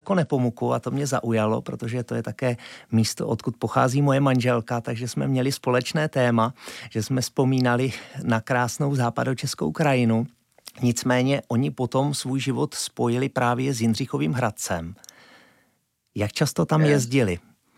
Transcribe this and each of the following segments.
Pražsko Nepomuku a to mě zaujalo, protože to je také místo, odkud pochází moje manželka, takže jsme měli společné téma, že jsme vzpomínali na krásnou západočeskou krajinu. Nicméně oni potom svůj život spojili právě s Jindřichovým Hradcem. Jak často tam jezdili?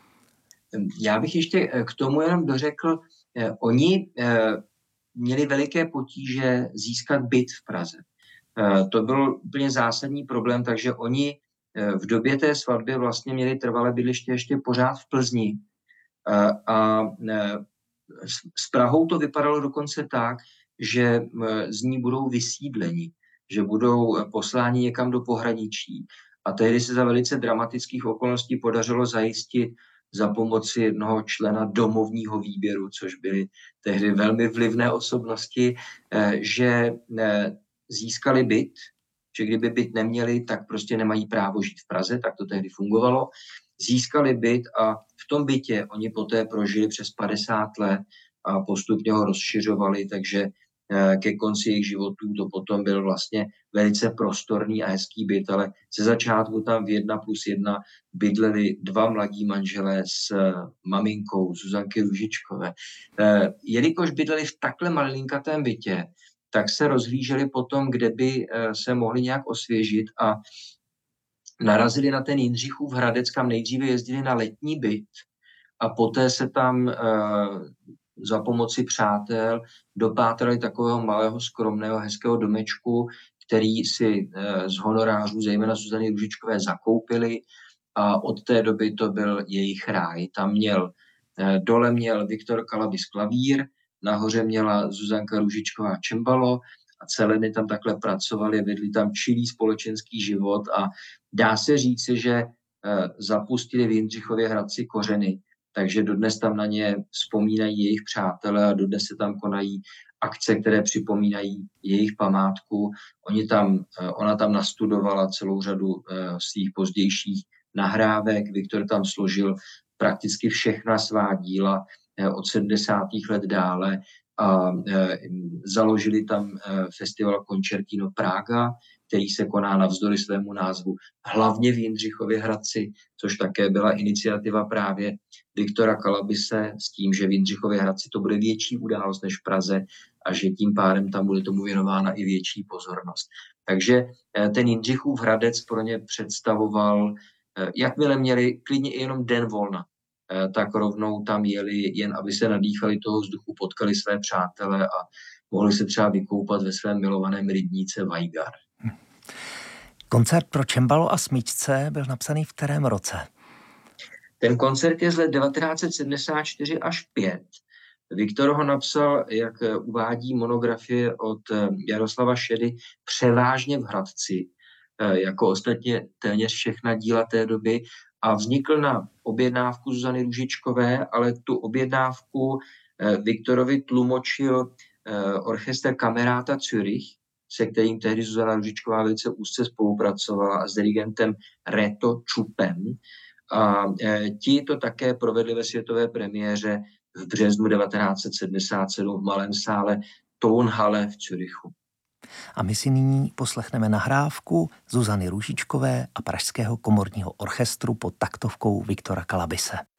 Já bych ještě k tomu jenom dořekl, oni měli veliké potíže získat byt v Praze. To byl úplně zásadní problém, takže oni v době té svatby vlastně měli trvalé bydliště ještě pořád v Plzni. A s Prahou to vypadalo dokonce tak, že z ní budou vysídleni, že budou posláni někam do pohraničí. A tehdy se za velice dramatických okolností podařilo zajistit za pomoci jednoho člena domovního výběru, což byly tehdy velmi vlivné osobnosti, že získali byt, že kdyby byt neměli, tak prostě nemají právo žít v Praze, tak to tehdy fungovalo. Získali byt a v tom bytě oni poté prožili přes 50 let a postupně ho rozšiřovali, takže ke konci jejich životů to potom byl vlastně velice prostorný a hezký byt, ale ze začátku tam v 1+1 bydleli 2 mladí manželé s maminkou Zuzanky Růžičkové. Jelikož bydleli v takhle malinkatém bytě, tak se rozhlíželi potom, kde by se mohli nějak osvěžit a narazili na ten Jindřichův Hradec, kam nejdříve jezdili na letní byt a poté se tam za pomoci přátel dopátrali takového malého, skromného, hezkého domečku, který si z honorářů, zejména Zuzany Růžičkové, zakoupili a od té doby to byl jejich ráj. Tam dole měl Viktor Kalabis klavír, nahoře měla Zuzanka Růžičková cembalo a celeny tam takhle pracovali, vedli tam čilý společenský život a dá se říci, že zapustili v Jindřichově Hradci kořeny, takže dodnes tam na ně vzpomínají jejich přátelé a dodnes se tam konají akce, které připomínají jejich památku. Ona tam nastudovala celou řadu svých pozdějších nahrávek, Viktor tam složil prakticky všechna svá díla od 70. let dále a založili tam festival Concertino Praga, který se koná navzdory svému názvu hlavně v Jindřichově Hradci, což také byla iniciativa právě Viktora Kalabise s tím, že v Jindřichově Hradci to bude větší událost než v Praze a že tím pádem tam bude tomu věnována i větší pozornost. Takže ten Jindřichův Hradec pro ně představoval, jakmile měli klidně i jenom den volna, tak rovnou tam jeli, jen aby se nadýchali toho vzduchu, potkali své přátele a mohli se třeba vykoupat ve svém milovaném rybníce Vajgar. Koncert pro cembalo a smyčce byl napsaný v kterém roce? Ten koncert je z let 1974 až 5. Viktor ho napsal, jak uvádí monografie od Jaroslava Šedy, převážně v Hradci, jako ostatně téměř všechna díla té doby, a vznikl na objednávku Zuzany Růžičkové, ale tu objednávku Viktorovi tlumočil orchestr Kameráta Zürich, se kterým tehdy Zuzana Růžičková velice úzce spolupracovala, a s dirigentem Reto Čupem. A ti to také provedli ve světové premiéře v březnu 1977 v malém sále Tonhalle v Zürichu. A my si nyní poslechneme nahrávku Zuzany Růžičkové a Pražského komorního orchestru pod taktovkou Viktora Kalabise.